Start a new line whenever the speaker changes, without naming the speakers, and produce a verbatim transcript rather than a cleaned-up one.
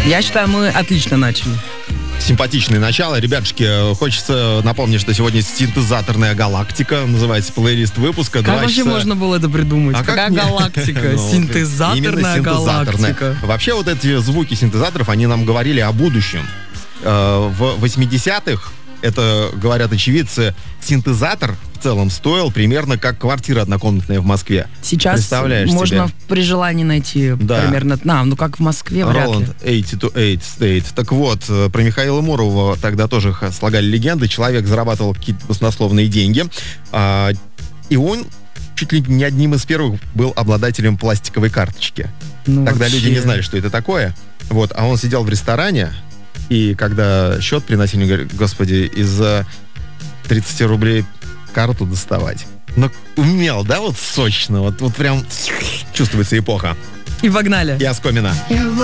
Я считаю, мы отлично начали.
Симпатичное начало. Ребятушки, хочется напомнить, что сегодня синтезаторная галактика. Называется плейлист выпуска.
Как вообще
часа...
можно было это придумать?
А
Какая
как
галактика?
ну,
Синтезаторная галактика.
Вообще вот эти звуки синтезаторов, они нам говорили о будущем. В восьмидесятых, это говорят очевидцы, синтезатор в целом стоил примерно как квартира однокомнатная в Москве.
Сейчас можно себе? При желании найти да. примерно, на, ну как в Москве, вряд ли.
Roland восемьдесят восемь стоит. Так вот, про Михаила Муромова тогда тоже слагали легенды. Человек зарабатывал какие-то баснословные деньги, а, и он чуть ли не одним из первых был обладателем пластиковой карточки. Ну, тогда вообще... люди не знали, что это такое. Вот, а он сидел в ресторане, и когда счет приносили, он говорит: господи, из-за тридцать рублей карту доставать. Но умел, да, вот сочно, вот, вот прям чувствуется эпоха.
И погнали.
И оскомина.